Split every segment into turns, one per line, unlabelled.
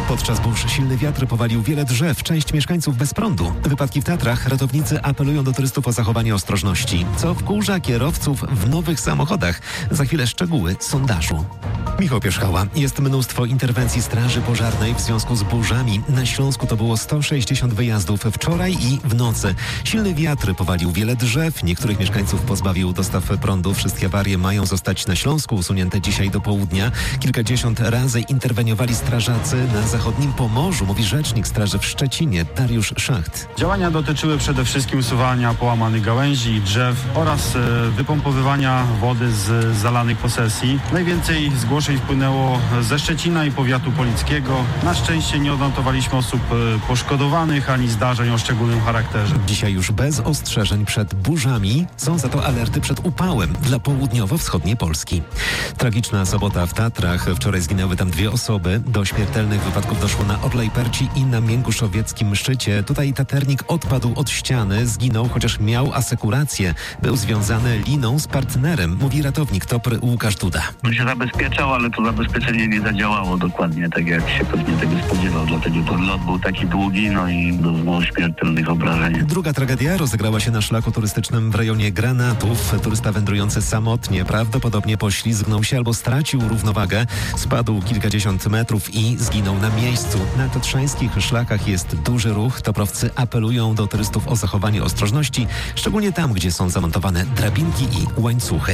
Podczas burz silny wiatr powalił wiele drzew, część mieszkańców bez prądu. Wypadki w Tatrach, ratownicy apelują do turystów o zachowanie ostrożności. Co wkurza kierowców w nowych samochodach? Za chwilę szczegóły z sondażu. Michał Pierzchała. Jest mnóstwo interwencji straży pożarnej w związku z burzami. Na Śląsku to było 160 wyjazdów wczoraj i w nocy. Silny wiatr powalił wiele drzew, niektórych mieszkańców pozbawił dostaw prądu. Wszystkie awarie mają zostać na Śląsku usunięte dzisiaj do południa. Kilkadziesiąt razy interweniowali strażacy na zachodnim Pomorzu, mówi rzecznik straży w Szczecinie, Dariusz Szacht.
Działania dotyczyły przede wszystkim usuwania połamanych gałęzi i drzew oraz wypompowywania wody z zalanych posesji. Najwięcej zgłoszeń wpłynęło ze Szczecina i powiatu polickiego. Na szczęście nie odnotowaliśmy osób poszkodowanych ani zdarzeń o szczególnym charakterze.
Dzisiaj już bez ostrzeżeń przed burzami, są za to alerty przed upałem dla południowo-wschodniej Polski. Tragiczna sobota w Tatrach. Wczoraj zginęły tam 2 osoby. Do śmiertelnych wypadków doszło na Orlej Perci i na Mięguszowieckim Szczycie. Tutaj taternik odpadł od ściany, zginął, chociaż miał asekurację. Był związany liną z partnerem, mówi ratownik TOPR Łukasz Duda.
On się zabezpieczał, ale to zabezpieczenie nie zadziałało dokładnie tak, jak się pewnie tego spodziewał. Dlatego ten lot był taki długi, no i doznało śmiertelnych obrażeń.
Druga tragedia rozegrała się na szlaku turystycznym w rejonie Granatów. Turysta wędrujący samotnie prawdopodobnie poślizgnął się albo stracił równowagę. Spadł kilkadziesiąt metrów i zginął na miejscu. Na tatrzańskich szlakach jest duży ruch. Toprowcy apelują do turystów o zachowanie ostrożności, szczególnie tam, gdzie są zamontowane drabinki i łańcuchy.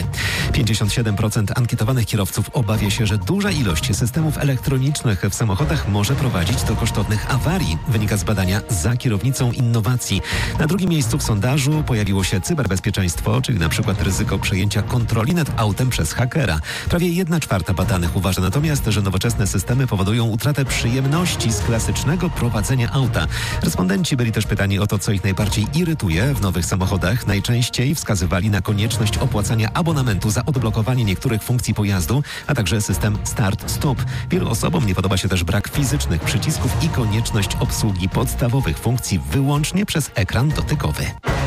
57% ankietowanych kierowców obawia się, że duża ilość systemów elektronicznych w samochodach może prowadzić do kosztownych awarii. Wynika z badania Za kierownicą innowacji. Na drugim miejscu w sondażu pojawiło się cyberbezpieczeństwo, czyli na przykład ryzyko przejęcia kontroli nad autem przez hakera. Prawie 1/4 badanych uważa natomiast, że nowoczesne systemy powodują utratę przyjemności z klasycznego prowadzenia auta. Respondenci byli też pytani o to, co ich najbardziej irytuje w nowych samochodach. Najczęściej wskazywali na konieczność opłacania abonamentu za odblokowanie niektórych funkcji pojazdu, a także system start-stop. Wielu osobom nie podoba się też brak fizycznych przycisków i konieczność obsługi podstawowych funkcji wyłącznie przez ekran dotykowy.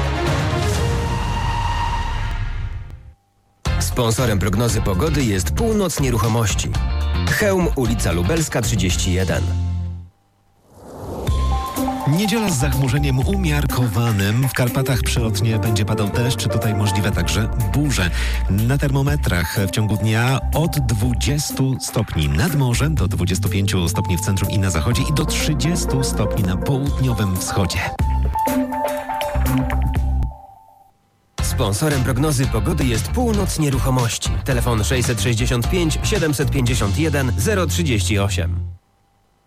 Sponsorem prognozy pogody jest Północ Nieruchomości. Chełm, ulica Lubelska 31.
Niedziela z zachmurzeniem umiarkowanym. W Karpatach przelotnie będzie padał deszcz, tutaj możliwe także burze. Na termometrach w ciągu dnia od 20 stopni nad morzem do 25 stopni w centrum i na zachodzie i do 30 stopni na południowym wschodzie.
Sponsorem prognozy pogody jest Północ Nieruchomości. Telefon 665 751 038.